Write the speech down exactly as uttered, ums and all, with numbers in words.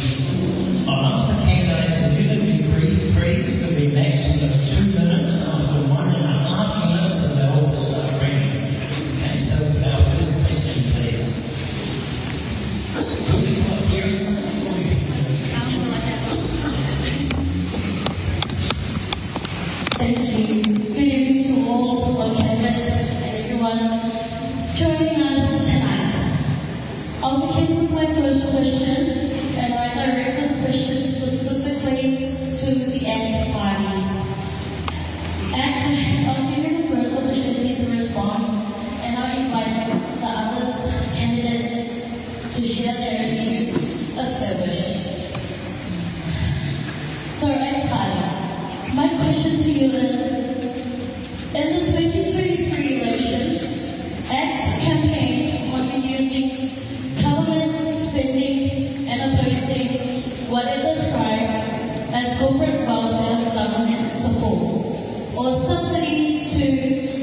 I'll ask the candidates if you could be brief, please. There'll be maximum of two minutes. After one and a half minutes, and they'll all start ringing. Okay, so our first question, please. Could we come up here or something? Thank you. Good evening to all our candidates and everyone joining us tonight. I'll begin with my first question, and I direct this question specifically to the ACT party. ACT, I'll give you the first opportunity to respond, and I'll invite the others candidate to share their views as they wish. So, ACT party, my question to you is, in the twenty twenty-three election, ACT campaigned on reducing government spending and opposing what it described as corporate welfare government support, or subsidies to